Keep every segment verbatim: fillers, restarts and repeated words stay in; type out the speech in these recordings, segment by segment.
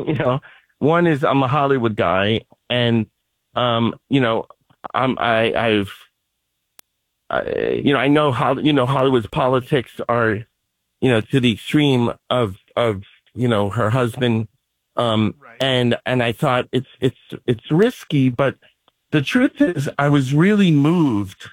You know, one is I'm a Hollywood guy, and um, you know, I'm I I've I, you know I know how you know Hollywood's politics are you know to the extreme of of you know her husband, um, Right. and and I thought it's it's it's risky, but the truth is I was really moved.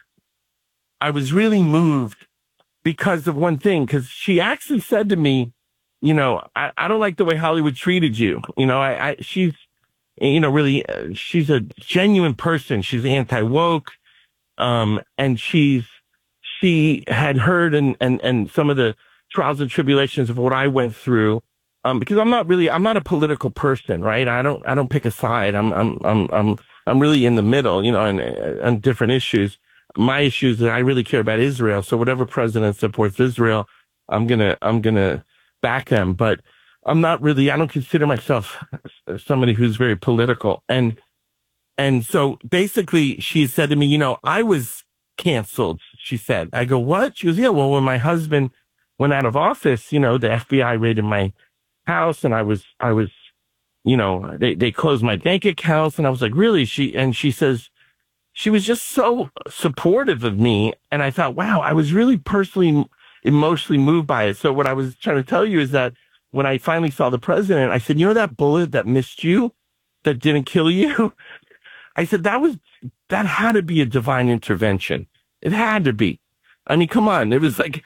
I was really moved because of one thing, because she actually said to me, you know, I, I don't like the way Hollywood treated you. You know, I, I she's, you know, really, uh, she's a genuine person. She's anti woke, um, and she's she had heard and and and some of the trials and tribulations of what I went through. Um, because I'm not really, I'm not a political person, right? I don't, I don't pick a side. I'm, I'm, I'm, I'm, I'm really in the middle, you know, on, on different issues. My issues that I really care about Israel. So whatever president supports Israel, I'm gonna, I'm gonna back them. But I'm not really, I don't consider myself somebody who's very political. And, and so basically she said to me, you know, I was canceled. She said, I go, what? She goes, yeah, well, when my husband went out of office, you know, the F B I raided my house and I was, I was, you know, they, they closed my bank accounts and I was like, really? She, and she says, she was just so supportive of me. And I thought, wow, I was really personally, emotionally moved by it. So what I was trying to tell you is that when I finally saw the president, I said, you know, that bullet that missed you, that didn't kill you? I said, that was, that had to be a divine intervention. It had to be. I mean, come on. It was like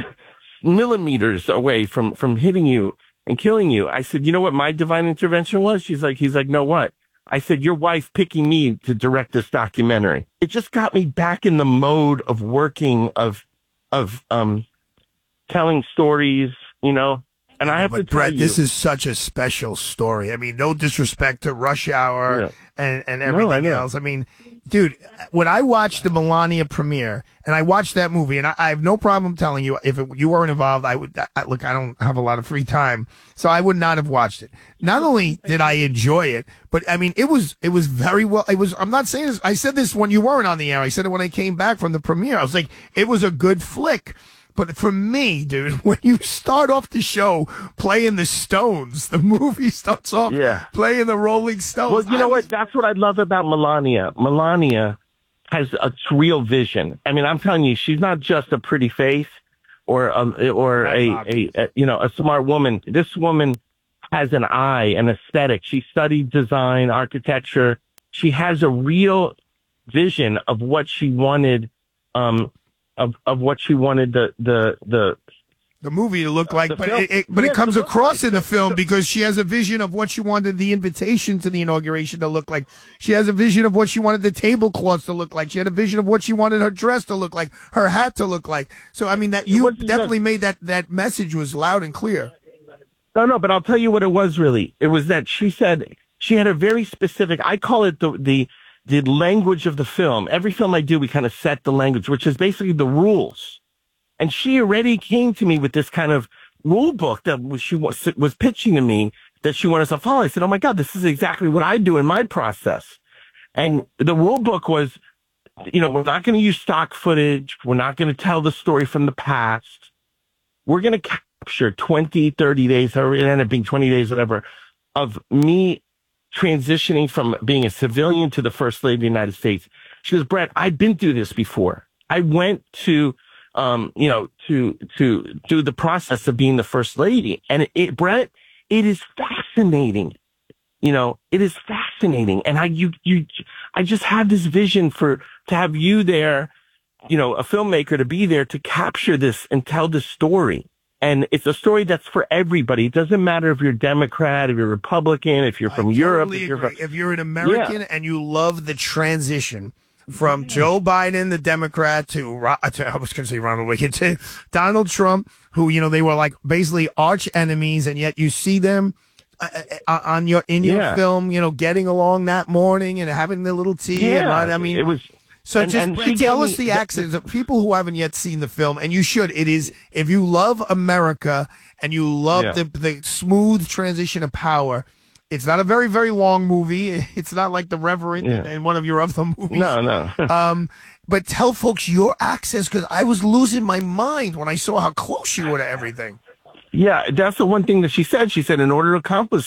millimeters away from, from hitting you and killing you. I said, you know what my divine intervention was? She's like, he's like, no, what? I said, your wife picking me to direct this documentary. It just got me back in the mode of working, of, of, um, telling stories, you know, and I have But to tell Brett, you, this is such a special story. I mean, no disrespect to Rush Hour yeah. and, and No, I everything know. else. I mean, dude, when I watched the Melania premiere and I watched that movie, and I, I have no problem telling you, if it, you weren't involved, I would I, look. I don't have a lot of free time, so I would not have watched it. Not only did I enjoy it, but I mean, it was it was very well. It was. I'm not saying this. I said this when you weren't on the air. I said it when I came back from the premiere. I was like, it was a good flick. But for me, dude, when you start off the show playing the Stones, the movie starts off Yeah. playing the Rolling Stones. Well, you know I was- what? That's what I love about Melania. Melania has a real vision. I mean, I'm telling you, she's not just a pretty face or a, or a, a, a you know a smart woman. This woman has an eye, an aesthetic. She studied design, architecture. She has a real vision of what she wanted. Um, of of what she wanted the the the the movie to look like, the but film- it, it but yeah, it comes to look across like. in the film because she has a vision of what she wanted the invitation to the inauguration to look like. She has a vision of what she wanted the tablecloths to look like. She had a vision of what she wanted her dress to look like, her hat to look like. So I mean that you wasn't definitely made that that message was loud and clear. No, no, but I'll tell you what it was really. It was that she said she had a very specific, I call it the, the, the language of the film. Every film I do, we kind of set the language, which is basically the rules. And she already came to me with this kind of rule book that she was, was pitching to me that she wanted us to follow. I said, oh my God, this is exactly what I do in my process. And the rule book was, you know, we're not going to use stock footage. We're not going to tell the story from the past. We're going to capture twenty, thirty days, or it ended up being twenty days, whatever, of me transitioning from being a civilian to the first lady of the United States. She goes, Brett, I've been through this before. I went to, um, you know, to, to do the process of being the first lady. And it, it, Brett, it is fascinating. You know, it is fascinating. And I, you, you, I just have this vision for, to have you there, you know, a filmmaker to be there to capture this and tell this story. And it's a story that's for everybody. It doesn't matter if you're Democrat, if you're Republican, if you're from I Europe. totally If you're, agree. from, If you're an American Yeah. and you love the transition from Joe Biden, the Democrat, to, Ro- to I was going to say Ronald Reagan, to Donald Trump, who, you know, they were like basically arch enemies, and yet you see them uh, uh, on your in your Yeah. film, you know, getting along that morning and having their little tea. And, yeah, I mean, it was. so and- just and Brett, she tell gave us me- the accents of people who haven't yet seen the film, and you should. It is, if you love America and you love Yeah. the the smooth transition of power. It's not a very, very long movie. It's not like The Reverend Yeah. in one of your other movies. No, no. Um, but tell folks your access, because I was losing my mind when I saw how close you were to everything. Yeah, that's the one thing that she said. She said, in order to accomplish